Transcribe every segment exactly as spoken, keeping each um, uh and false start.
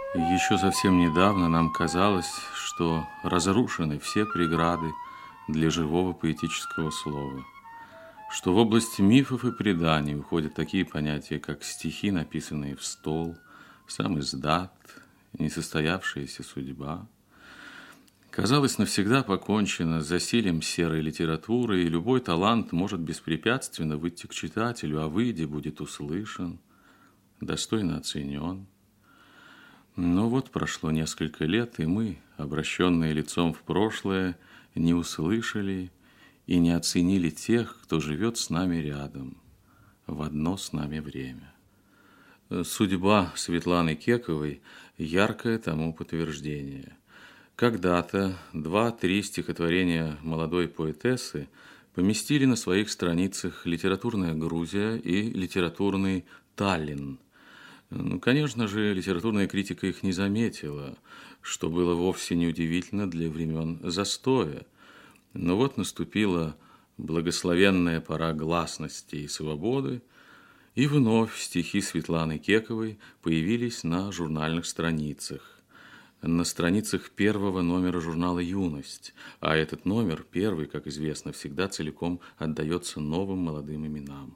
Еще совсем недавно нам казалось, что разрушены все преграды для живого поэтического слова, что в область мифов и преданий уходят такие понятия, как стихи, написанные в стол, сам издат, несостоявшаяся судьба. Казалось, навсегда покончено с засильем серой литературы, и любой талант может беспрепятственно выйти к читателю, а выйдя, будет услышан, достойно оценен. Но вот прошло несколько лет, и мы, обращенные лицом в прошлое, не услышали и не оценили тех, кто живет с нами рядом, в одно с нами время. Судьба Светланы Кековой – яркое тому подтверждение. Когда-то два-три стихотворения молодой поэтессы поместили на своих страницах «Литературная Грузия» и «Литературный Таллин». Ну, конечно же, литературная критика их не заметила, что было вовсе неудивительно для времен застоя. Но вот наступила благословенная пора гласности и свободы, и вновь стихи Светланы Кековой появились на журнальных страницах. На страницах первого номера журнала «Юность», а этот номер, первый, как известно, всегда целиком отдается новым молодым именам.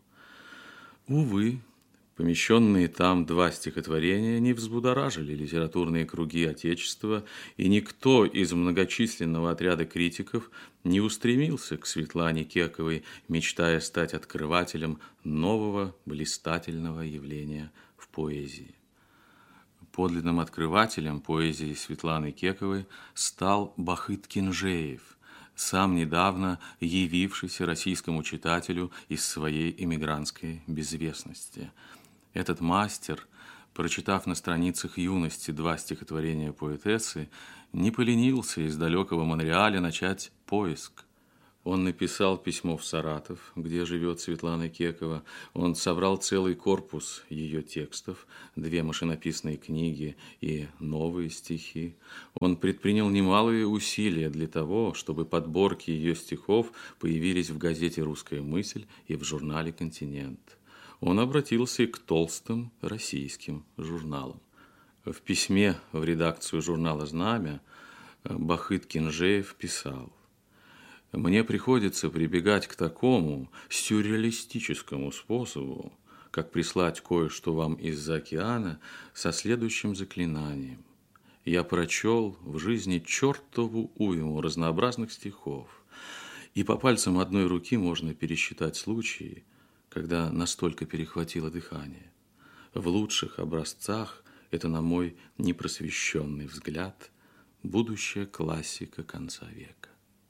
Увы, помещенные там два стихотворения не взбудоражили литературные круги Отечества, и никто из многочисленного отряда критиков не устремился к Светлане Кековой, мечтая стать открывателем нового блистательного явления в поэзии. Подлинным открывателем поэзии Светланы Кековой стал Бахыт Кинжеев, сам недавно явившийся российскому читателю из своей эмигрантской безвестности. Этот мастер, прочитав на страницах «Юности» два стихотворения поэтессы, не поленился из далекого Монреаля начать поиск. Он написал письмо в Саратов, где живет Светлана Кекова. Он собрал целый корпус ее текстов, две машинописные книги и новые стихи. Он предпринял немалые усилия для того, чтобы подборки ее стихов появились в газете «Русская мысль» и в журнале «Континент». Он обратился и к толстым российским журналам. В письме в редакцию журнала «Знамя» Бахыт Кинжеев писал: «Мне приходится прибегать к такому сюрреалистическому способу, как прислать кое-что вам из-за океана со следующим заклинанием. Я прочел в жизни чертову уйму разнообразных стихов, и по пальцам одной руки можно пересчитать случаи, когда настолько перехватило дыхание. В лучших образцах это, на мой непросвещенный взгляд, будущая классика конца века».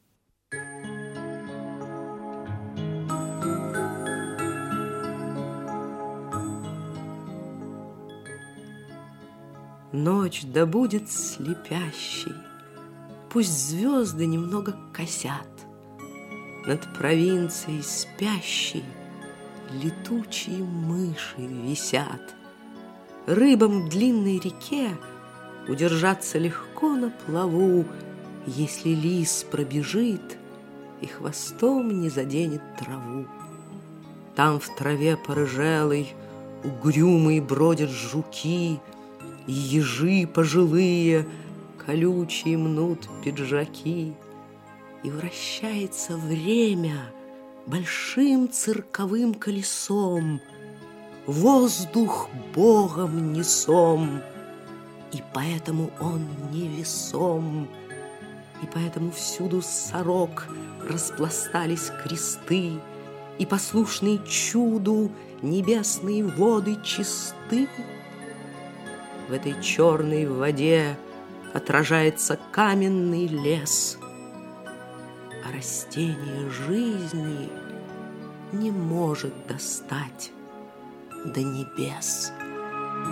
Ночь да будет слепящей, пусть звезды немного косят. Над провинцией спящей летучие мыши висят. Рыбам в длинной реке удержаться легко на плаву, если лис пробежит и хвостом не заденет траву. Там в траве порыжелой угрюмые бродят жуки, и ежи пожилые колючие мнут пиджаки. И вращается время большим цирковым колесом, воздух Богом несом, и поэтому он невесом, и поэтому всюду сорок распластались кресты, и послушные чуду небесные воды чисты. В этой черной воде отражается каменный лес, а растение жизни не может достать до небес.